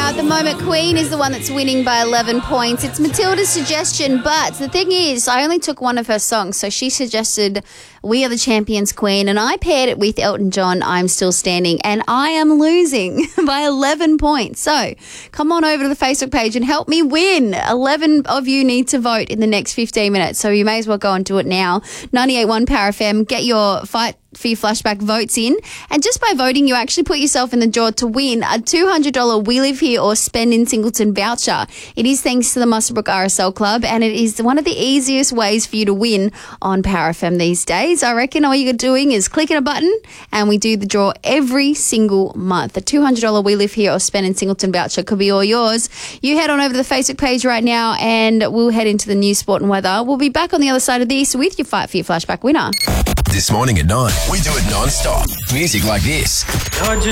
At the moment, Queen is the one that's winning by 11 points. It's Matilda's suggestion, but the thing is, I only took one of her songs. So she suggested We Are the Champions, Queen, and I paired it with Elton John, I'm Still Standing, and I am losing by 11 points. So come on over to the Facebook page and help me win. 11 of you need to vote in the next 15 minutes, so you may as well go and do it now. 98.1 Power FM, get your Fight for your flashback votes in, and just by voting you actually put yourself in the draw to win a $200 We Live Here or Spend in Singleton voucher. It is thanks to the Muswellbrook RSL Club, and it is one of the easiest ways for you to win on Power FM these days. I reckon all you're doing is clicking a button and we do the draw every single month. A $200 We Live Here or Spend in Singleton voucher could be all yours. You head on over to the Facebook page right now and we'll head into the news, sport and weather. We'll be back on the other side of this with your Fight for your flashback winner. This morning at 9, we do it non-stop. Music like this.